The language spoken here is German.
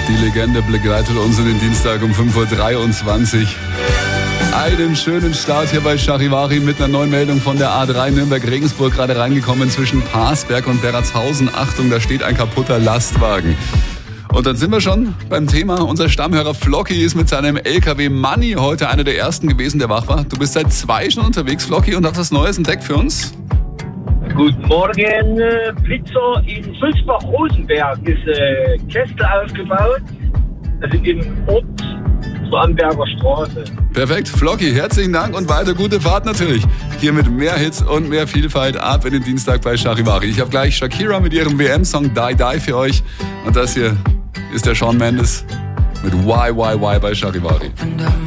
Die Legende begleitet uns in den Dienstag um 5.23 Uhr. Einen schönen Start hier bei Charivari mit einer neuen Meldung von der A3 Nürnberg-Regensburg, gerade reingekommen zwischen Parsberg und Berratshausen. Achtung, da steht ein kaputter Lastwagen. Und dann sind wir schon beim Thema. Unser Stammhörer Flocky ist mit seinem LKW Money heute einer der ersten gewesen, der wach war. Du bist seit 2 schon unterwegs, Flocky, und hast was Neues entdeckt für uns? Guten Morgen, Blitzer in Sulzbach-Rosenberg ist Kessel aufgebaut, also im Ort zur Amberger Straße. Perfekt, Flocky, herzlichen Dank und weiter gute Fahrt natürlich. Hier mit mehr Hits und mehr Vielfalt ab in den Dienstag bei Charivari. Ich habe gleich Shakira mit ihrem WM-Song Die Die für euch und das hier ist der Shawn Mendes mit Why bei Charivari.